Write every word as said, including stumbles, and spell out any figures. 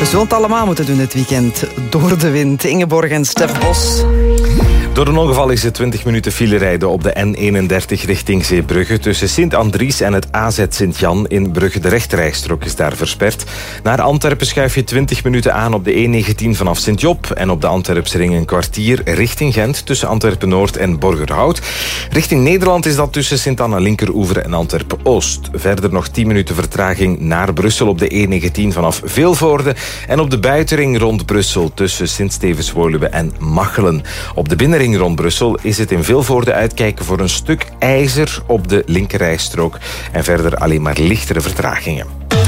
zullen het allemaal moeten doen dit weekend. Door de wind. Ingeborg en Stef Bos. Door een ongeval is het twintig minuten file rijden op de N eenendertig richting Zeebrugge. Tussen Sint-Andries en het A Z Sint-Jan in Brugge. De rechterrijstrook is daar versperd. Naar Antwerpen schuif je twintig minuten aan op de E negentien vanaf Sint-Job. En op de Antwerpsring een kwartier richting Gent tussen Antwerpen-Noord en Borgerhout. Richting Nederland is dat tussen Sint-Anna-Linkeroever en Antwerpen-Oost. Verder nog tien minuten vertraging naar Brussel op de E negentien vanaf Vilvoorde. En op de buitenring rond Brussel tussen Sint-Stevens-Woluwe en Machelen. Op de binnenring rond Brussel is het in Vilvoorde uitkijken voor een stuk ijzer op de linkerrijstrook. En verder alleen maar lichtere vertragingen.